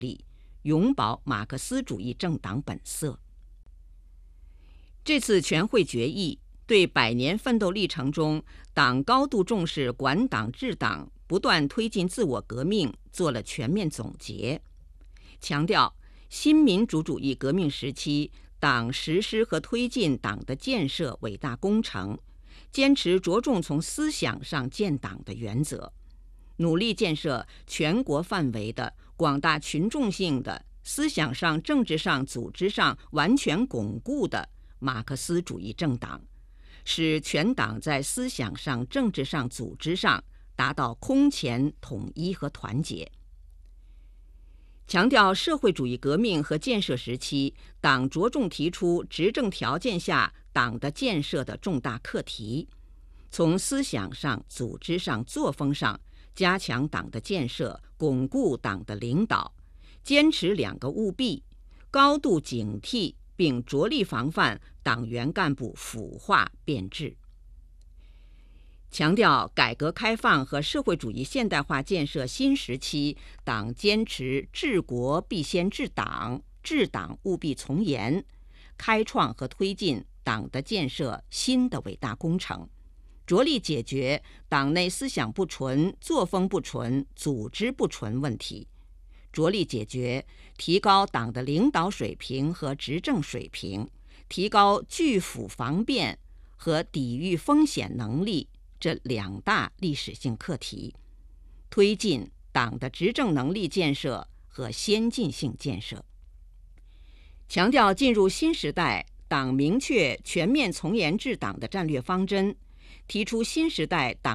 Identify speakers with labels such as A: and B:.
A: 力，永葆马克思主义政党本色。这次全会决议对100年奋斗历程中党高度重视管党治党、不断推进自我革命做了全面总结，强调新民主主义革命时期党实施和推进党的建设伟大工程，坚持着重从思想上建党的原则，努力建设全国范围的广大群众性的思想上、政治上、组织上完全巩固的马克思主义政党，使全党在思想上、政治上、组织上达到空前统一和团结。强调社会主义革命和建设时期，党着重提出执政条件下党的建设的重大课题，从思想上、组织上、作风上加强党的建设，巩固党的领导，坚持2个务必，高度警惕并着力防范党员干部腐化变质。强调改革开放和社会主义现代化建设新时期，党坚持治国必先治党，治党务必从严，开创和推进党的建设新的伟大工程，着力解决党内思想不纯、作风不纯、组织不纯问题，着力解决提高党的领导水平和执政水平，提高拒腐防变和抵御风险能力这2大历史性课题，推进党的执政能力建设和先进性建设。强调进入新时代，党明确全面从严治党的战略方针，提出新时代党